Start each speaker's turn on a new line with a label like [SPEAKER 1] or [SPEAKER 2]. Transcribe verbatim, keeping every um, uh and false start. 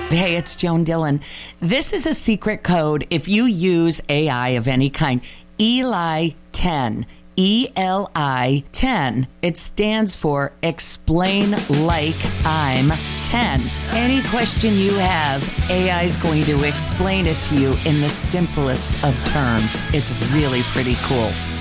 [SPEAKER 1] Hey, it's Joan Dillon. This is a secret code if you use A I of any kind. Eli ten. E L I ten. It stands for Explain Like I'm ten. Any question you have, A I is going to explain it to you in the simplest of terms. It's really pretty cool.